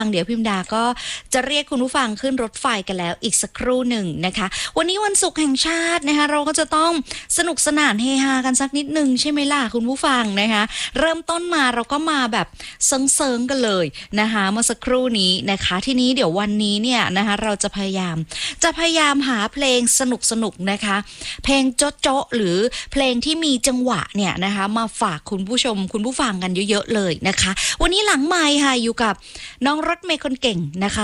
เดี๋ยวพิมดาก็จะเรียกคุณผู้ฟังขึ้นรถไฟกันแล้วอีกสักครู่หนึ่งนะคะวันนี้วันศุกร์แห่งชาตินะคะเราก็จะต้องสนุกสนานเฮฮากันสักนิดนึงใช่ไหมล่ะคุณผู้ฟังนะคะเริ่มต้นมาเราก็มาแบบเซิงๆกันเลยนะคะเมื่อสักครู่นี้นะคะทีนี้เดี๋ยววันนี้เนี่ยนะคะเราจะพยายามหาเพลงสนุกๆนะคะเพลงโจ๊ะๆหรือเพลงที่มีจังหวะเนี่ยนะคะมาฝากคุณผู้ชมคุณผู้ฟังกันเยอะๆเลยนะคะวันนี้หลังไมค์ค่ะอยู่กับน้องรถเมย์คนเก่งนะคะ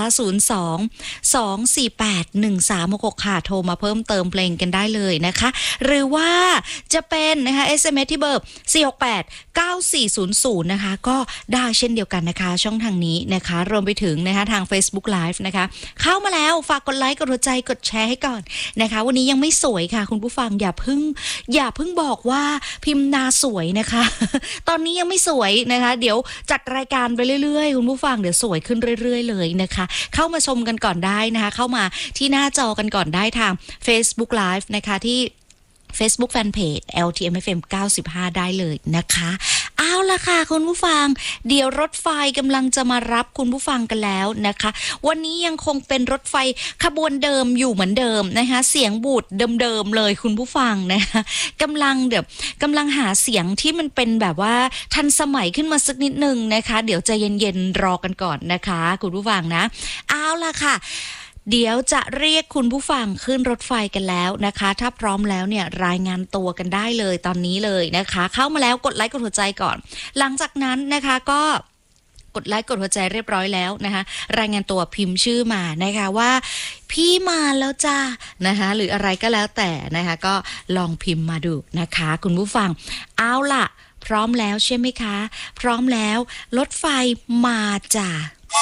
02-248-1366ค่ะโทรมาเพิ่มเติมเพลงกันได้เลยนะคะหรือว่าจะเป็นนะคะ SMS ที่เบอร์468-9400นะคะก็ได้เช่นเดียวกันนะคะช่องทางนี้นะคะรวมไปถึงนะคะทาง Facebook Live นะคะเข้ามาแล้วฝากกดไลค์กดหัวใจกดแชร์ให้ก่อนนะคะวันนี้ยังไม่สวยค่ะคุณผู้ฟังอย่าเพิ่งบอกว่าพิมพ์นาสวยนะคะตอนนี้ยังไม่สวยนะคะเดี๋ยวจัดรายการไปเรื่อยๆคุณผู้ฟังเดี๋ยวสวยขึ้นเรื่อยๆเลยนะคะเข้ามาชมกันก่อนได้นะคะเข้ามาที่หน้าจอกันก่อนได้ทาง Facebook Live นะคะที่ Facebook Fanpage LTMFM 95ได้เลยนะคะเอาล่ะค่ะคุณผู้ฟังเดี๋ยวรถไฟกำลังจะมารับคุณผู้ฟังกันแล้วนะคะวันนี้ยังคงเป็นรถไฟขบวนเดิมอยู่เหมือนเดิมนะคะเสียงบูดเดิมๆเลยคุณผู้ฟังนะคะกำลังหาเสียงที่มันเป็นแบบว่าทันสมัยขึ้นมาสักนิดนึงนะคะเดี๋ยวใจเย็นๆรอกันก่อนนะคะคุณผู้ฟังนะเอาล่ะค่ะเดี๋ยวจะเรียกคุณผู้ฟังขึ้นรถไฟกันแล้วนะคะถ้าพร้อมแล้วเนี่ยรายงานตัวกันได้เลยตอนนี้เลยนะคะเข้ามาแล้วกดไลค์กดหัวใจก่อนหลังจากนั้นนะคะก็กดไลค์กดหัวใจเรียบร้อยแล้วนะคะรายงานตัวพิมพ์ชื่อมานะคะว่าพี่มาแล้วจ้านะคะหรืออะไรก็แล้วแต่นะคะก็ลองพิมพ์มาดูนะคะคุณผู้ฟังเอาล่ะพร้อมแล้วใช่ไหมคะพร้อมแล้วรถไฟมาจ้า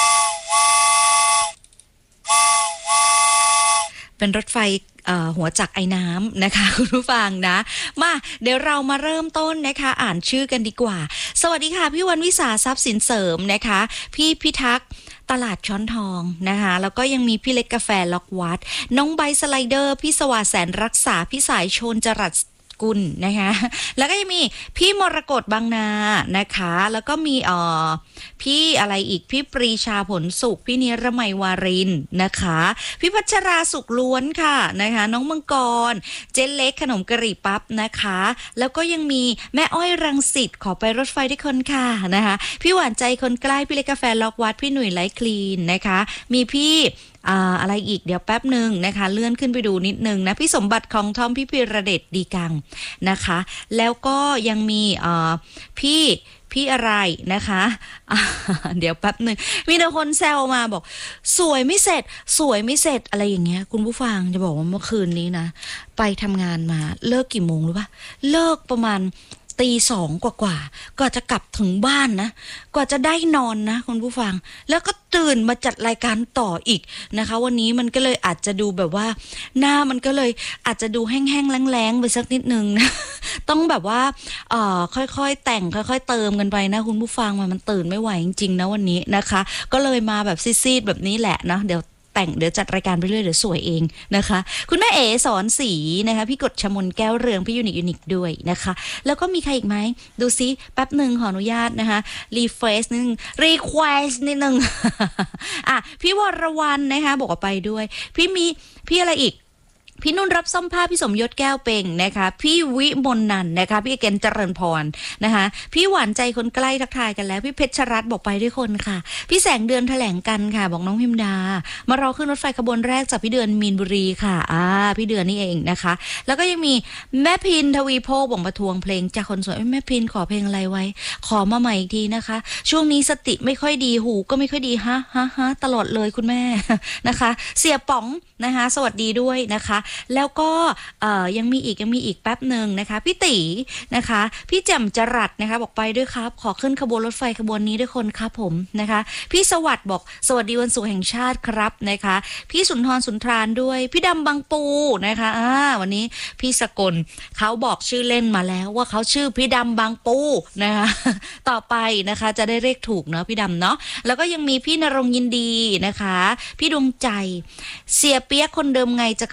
เป็นรถไฟหัวจักรไอ้น้ำนะคะคุณผู้ฟังนะมาเดี๋ยวเรามาเริ่มต้นนะคะอ่านชื่อกันดีกว่าสวัสดีค่ะพี่วันวิสาทรัพย์สินเสริมนะคะพี่พิทักษ์ตลาดช้อนทองนะคะแล้วก็ยังมีพี่เล็กกาแฟล็อกวัดน้องใบสไลเดอร์พี่สวัสดิ์แสนรักษาพี่สายชนจรัสกุลนะคะแล้วก็ยังมีพี่มรกตบางนานะคะแล้วก็มีพี่อะไรอีกพี่ปรีชาผลสุขพี่นิรมัยวารินนะคะพี่พัชราสุขล้วนค่ะนะคะน้องมังกรเจนเล็กขนมกะหรี่ปั๊บนะคะแล้วก็ยังมีแม่อ้อยรังสิตขอไปรถไฟด้วยคนค่ะนะคะพี่หวานใจคนใกล้พี่เล็กกาแฟล็อกวัดพี่หนุ่ยไลท์คลีนนะคะมีพี่อะไรอีกเดี๋ยวแป๊บหนึ่งนะคะเลื่อนขึ้นไปดูนิดนึงนะพี่สมบัติของทอมพี่พิระเดชดีกังนะคะแล้วก็ยังมีพี่อะไรนะคะเดี๋ยวแป๊บหนึ่งมีแต่คนแซวมาบอกสวยไม่เสร็จอะไรอย่างเงี้ยคุณผู้ฟังจะบอกว่าเมื่อคืนนี้นะไปทำงานมาเลิกกี่โมงรู้ป่ะเลิกประมาณ2:00กว่าจะกลับถึงบ้านนะกว่าจะได้นอนนะคุณผู้ฟังแล้วก็ตื่นมาจัดรายการต่ออีกนะคะวันนี้มันก็เลยอาจจะดูแบบว่าหน้ามันก็เลยอาจจะดูแห้งๆแล้งๆไปสักนิดนึงนะต้องแบบว่าค่อยๆแต่งค่อยๆเติมกันไปนะคุณผู้ฟังมันตื่นไม่ไหวจริงๆนะวันนี้นะคะก็เลยมาแบบซีดๆแบบนี้แหละนะเดี๋ยวจัดรายการไปเรื่อยเดี๋ยวสวยเองนะคะคุณแม่เอ๋สอนสีนะคะพี่กฎชมนแก้วเรืองพี่ยูนิคด้วยนะคะแล้วก็มีใครอีกไหมดูซิแป๊บหนึ่งขออนุญาตนะคะรีเควสนิดนึงพี่วรวรรณนะคะบอกว่าไปด้วยพี่อะไรอีกพี่นุ่นรับซ่อมผ้าพี่สมยศแก้วเป่งนะคะพี่วิมลนันท์นะคะพี่เกณฑ์เจริญพรนะคะพี่หวานใจคนใกล้ทักทายกันแล้วพี่เพชรรัตน์บอกไปด้วยคนค่ะพี่แสงเดือนแถลงกันค่ะบอกน้องพิมดามารอขึ้นรถไฟขบวนแรกจากพี่เดือนมีนบุรีค่ะพี่เดือนนี่เองนะคะแล้วก็ยังมีแม่พินทวีโพบอกมาทวงเพลงจากคนสวยแม่พินขอเพลงอะไรไว้ขอมาใหม่อีกทีนะคะช่วงนี้สติไม่ค่อยดีหูก็ไม่ค่อยดีฮะตลอดเลยคุณแม่นะคะเสียป๋องนะคะสวัสดีด้วยนะคะแล้วก็ยังมีอีกแป๊บหนึ่งนะคะพี่ตีนะคะพี่แจ่มจรัสนะคะบอกไปด้วยครับขอขึ้นขบวนรถไฟขบวนนี้ด้วยคนครับผมนะคะพี่สวัสดิ์บอกสวัสดีวันศุกร์แห่งชาติครับนะคะพี่สุนทรสุนทรานด้วยพี่ดำบางปูนะคะวันนี้พี่สกลเขาบอกชื่อเล่นมาแล้วว่าเขาชื่อพี่ดำบางปูนะคะต่อไปนะคะจะได้เรียกถูกเนาะพี่ดำเนาะแล้วก็ยังมีพี่ณรงค์ยินดีนะคะพี่ดวงใจเสียเปียกคนเดิมไงจะใครล่ะ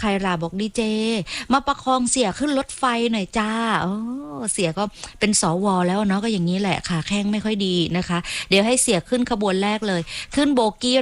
บอกดีเจมาประคองเสียขึ้นรถไฟหน่อยจ้าโอ้เสียก็เป็นสวแล้วเนาะก็อย่างนี้แหละค่ะแข้งไม่ค่อยดีนะคะเดี๋ยวให้เสียขึ้นขบวนแรกเลยขึ้นโบกี้